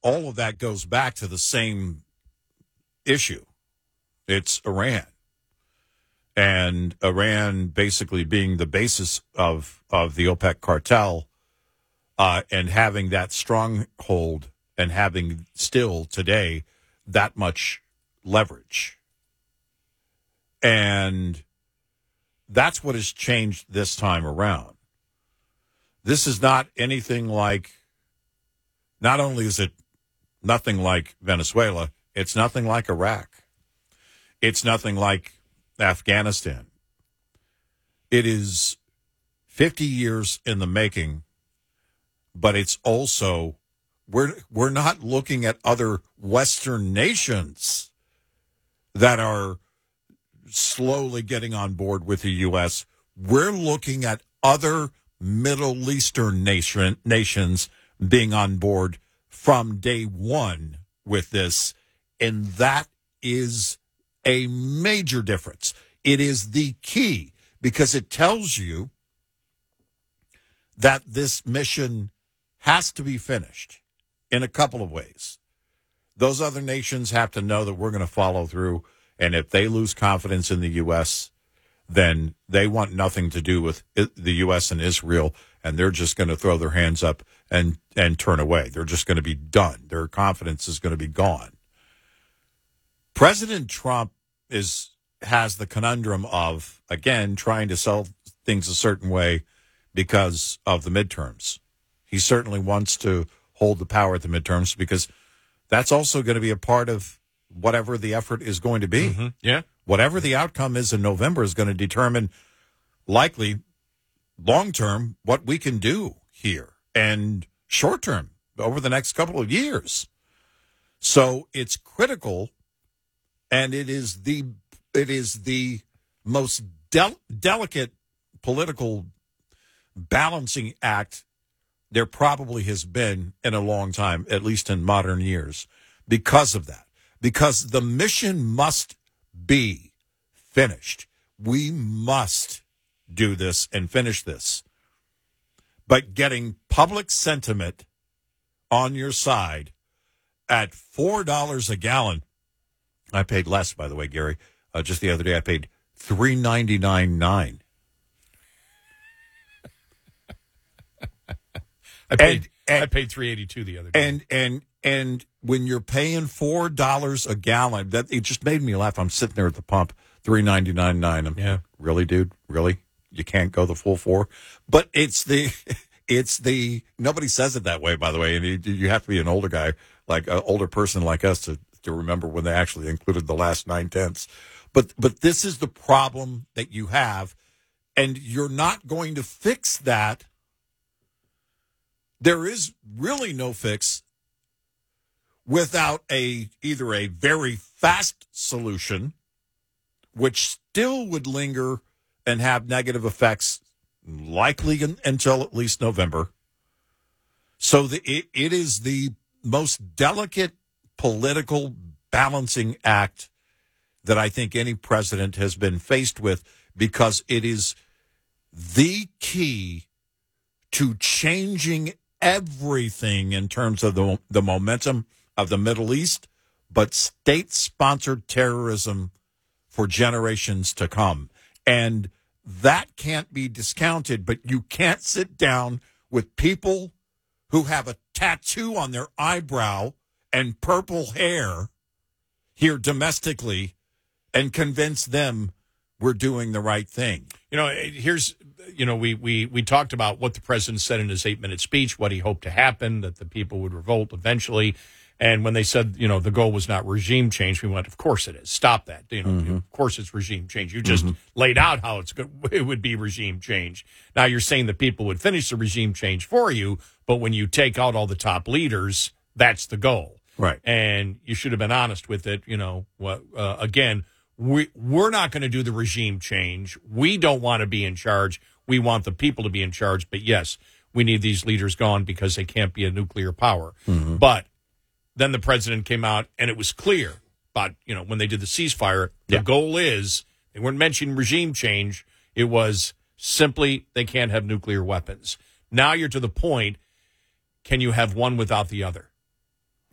all of that goes back to the same issue. It's Iran. And Iran basically being the basis of the OPEC cartel, and having that stronghold and having still today that much leverage. And that's what has changed this time around. This is not anything like, not only is it nothing like Venezuela, it's nothing like Iraq. It's nothing like Afghanistan. It is 50 years in the making, but it's also, we're not looking at other Western nations that are slowly getting on board with the U.S. We're looking at other Middle Eastern nations being on board from day one with this, and that is a major difference. It is the key, because it tells you that this mission has to be finished in a couple of ways. Those other nations have to know that we're going to follow through, and if they lose confidence in the U.S., then they want nothing to do with the U.S. and Israel, and they're just going to throw their hands up and turn away. They're just going to be done. Their confidence is going to be gone. President Trump has the conundrum of, again, trying to sell things a certain way because of the midterms. He certainly wants to hold the power at the midterms because that's also going to be a part of whatever the effort is going to be. Mm-hmm. Yeah. Whatever the outcome is in November is going to determine, likely, long-term, what we can do here, and short-term, over the next couple of years. So it's critical, and it is the most delicate political balancing act there probably has been in a long time, at least in modern years, because of that. Because the mission must be finished. We must do this and finish this. But getting public sentiment on your side at $4 a gallon, I paid less, by the way, Gary. Just the other day, I paid $3.99.9. I paid $3.82 the other day. And when you're paying $4 a gallon, that it just made me laugh. I'm sitting there at the pump, $3.99.9. Yeah. Really, dude? Really? You can't go the full $4? But it's the nobody says it that way, by the way. And you have to be an older guy, like an older person like us, to remember when they actually included the last 9/10. But this is the problem that you have, and you're not going to fix that. There is really no fix without either a very fast solution, which still would linger and have negative effects, likely until at least November. So it is the most delicate political balancing act that I think any president has been faced with, because it is the key to changing everything in terms of the momentum of the Middle East, but state-sponsored terrorism for generations to come. And that can't be discounted, but you can't sit down with people who have a tattoo on their eyebrow and purple hair here domestically and convince them we're doing the right thing. We talked about what the president said in his 8-minute speech, what he hoped to happen, that the people would revolt eventually. And when they said, the goal was not regime change, we went, of course it is. Stop that. Of course it's regime change. You just laid out how it would be regime change. Now you're saying that people would finish the regime change for you, but when you take out all the top leaders, that's the goal. Right. And you should have been honest with it. Again, we're not going to do the regime change. We don't want to be in charge. We want the people to be in charge. But yes, we need these leaders gone because they can't be a nuclear power. Mm-hmm. But then the president came out and it was clear about, when they did the ceasefire, the goal is, they weren't mentioning regime change. It was simply they can't have nuclear weapons. Now you're to the point, can you have one without the other?